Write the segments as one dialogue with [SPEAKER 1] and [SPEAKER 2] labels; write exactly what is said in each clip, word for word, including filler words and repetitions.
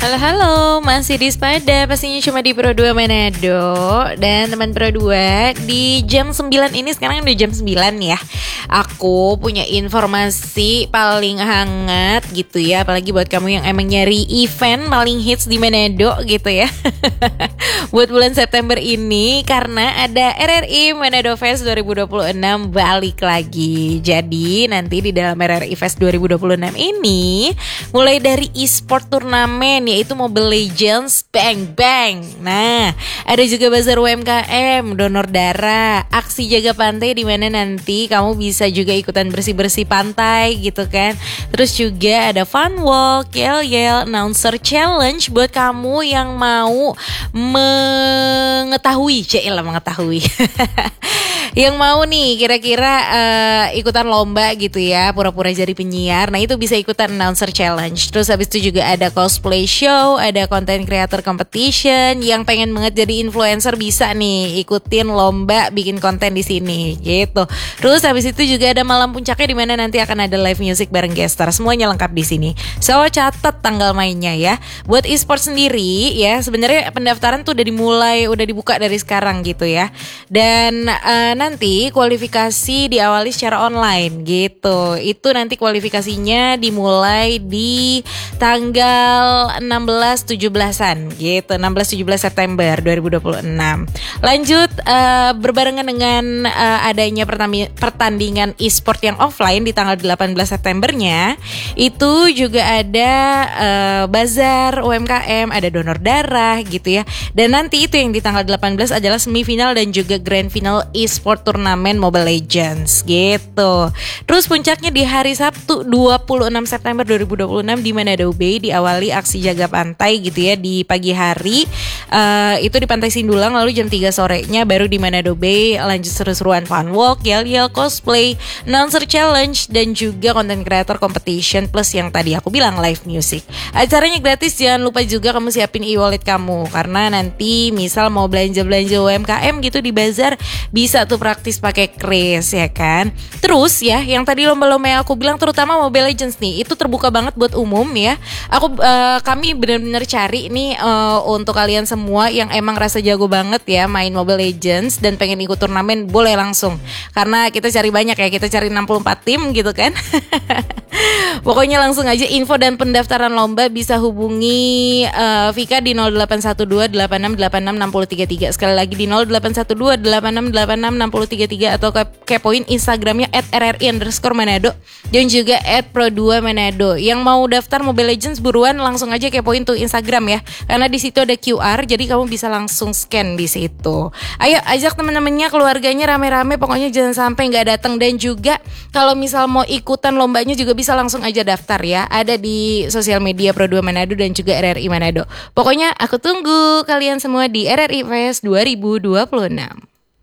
[SPEAKER 1] Halo halo, masih di Spada, pastinya cuma di Pro dua Manado. Dan teman Pro dua, di jam sembilan ini, sekarang udah jam sembilan ya, aku punya informasi paling hangat gitu ya. Apalagi buat kamu yang emang nyari event paling hits di Manado gitu ya. Buat bulan September ini, karena ada R R I Manado Fest dua ribu dua puluh enam balik lagi. Jadi nanti di dalam R R I Fest dua ribu dua puluh enam ini, mulai dari e-sport turnamen yaitu Mobile Legends Bang Bang. Nah, ada juga bazar U M K M, donor darah, aksi jaga pantai di mana nanti kamu bisa juga ikutan bersih-bersih pantai gitu kan. Terus juga ada fun walk, yel-yel, announcer challenge buat kamu yang mau mengetahui, cila mengetahui. Yang mau nih kira-kira uh, ikutan lomba gitu ya, pura-pura jadi penyiar. Nah itu bisa ikutan announcer challenge. Terus habis itu juga ada cosplay show, ada content creator competition. Yang pengen banget jadi influencer bisa nih ikutin lomba bikin konten di sini gitu. Terus habis itu juga ada malam puncaknya di mana nanti akan ada live music bareng Gestar. Semuanya lengkap di sini. So catat tanggal mainnya ya. Buat e-sport sendiri ya, sebenarnya pendaftaran tuh udah dimulai, udah dibuka dari sekarang gitu ya. Dan uh, nanti kualifikasi diawali secara online gitu. Itu nanti kualifikasinya dimulai di tanggal enam belas tujuh belasan gitu, enam belas tujuh belas September dua ribu dua puluh enam. Lanjut uh, berbarengan dengan uh, adanya pertandingan e-sport yang offline di tanggal delapan belas Septembernya, itu juga ada uh, bazar U M K M, ada donor darah gitu ya. Dan nanti itu yang di tanggal delapan belas adalah semifinal dan juga grand final e-sport turnamen Mobile Legends gitu. Terus puncaknya di hari Sabtu dua puluh enam September dua ribu dua puluh enam di Manado Bay diawali aksi jaga pantai gitu ya di pagi hari. Uh, itu di Pantai Sindulang, lalu jam tiga sorenya baru di Manado Bay lanjut seru-seruan fun walk, yel-yel, cosplay, announcer challenge dan juga content creator competition plus yang tadi aku bilang live music. Acaranya gratis, jangan lupa juga kamu siapin e-wallet kamu karena nanti misal mau belanja-belanja U M K M gitu di bazar bisa tuh praktis pakai kris ya kan. Terus ya yang tadi lomba-lomba yang aku bilang terutama Mobile Legends nih itu terbuka banget buat umum ya. Aku uh, kami benar-benar cari nih uh, untuk kalian semua yang emang rasa jago banget ya main Mobile Legends dan pengen ikut turnamen boleh langsung. Karena kita cari banyak ya, kita cari enam puluh empat tim gitu kan. Pokoknya langsung aja info dan pendaftaran lomba bisa hubungi uh, Vika di nol delapan satu dua delapan enam delapan enam enam tiga tiga. Sekali lagi di nol delapan satu dua delapan enam delapan enam enam tiga tiga atau kepoin Instagramnya at R R I underscore Manado dan juga at Pro dua Manado. Yang mau daftar Mobile Legends buruan langsung aja kepoin tuh Instagram ya, karena di situ ada Q R jadi kamu bisa langsung scan di situ. Ayo ajak teman-temannya, keluarganya rame-rame, pokoknya jangan sampai nggak datang. Dan juga kalau misal mau ikutan lombanya juga bisa langsung aja daftar ya, ada di sosial media Pro dua Manado dan juga R R I Manado. Pokoknya aku tunggu kalian semua di R R I Fest dua ribu dua puluh enam.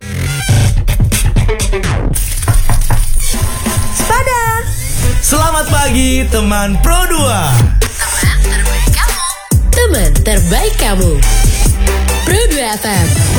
[SPEAKER 2] Spada. Selamat pagi teman Pro dua.
[SPEAKER 3] Teman terbaik kamu. Teman terbaik kamu. Pro dua F M.